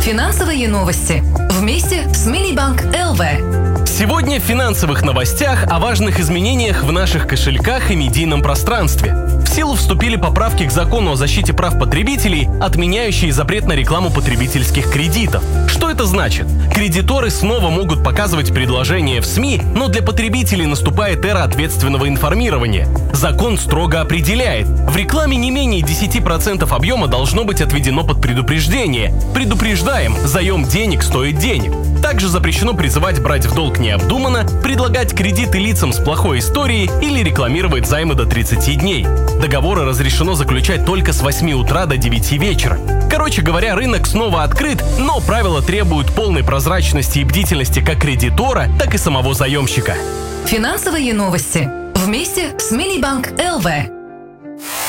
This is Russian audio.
Финансовые новости. Вместе с Милибанк ЛВ. Сегодня в финансовых новостях о важных изменениях в наших кошельках и медийном пространстве. В силу вступили поправки к закону о защите прав потребителей, отменяющие запрет на рекламу потребительских кредитов. Что это значит? Кредиторы снова могут показывать предложения в СМИ, но для потребителей наступает эра ответственного информирования. Закон строго определяет: в рекламе не менее 10% объема должно быть отведено под предупреждение. Предупреждаем, заем денег стоит денег. Также запрещено призывать брать в долг необдуманно, предлагать кредиты лицам с плохой историей или рекламировать займы до 30 дней. Договоры разрешено заключать только с 8 утра до 9 вечера. Короче говоря, рынок снова открыт, но правила требуют полной прозрачности и бдительности как кредитора, так и самого заемщика. Финансовые новости. Вместе с Милибанк ЛВ.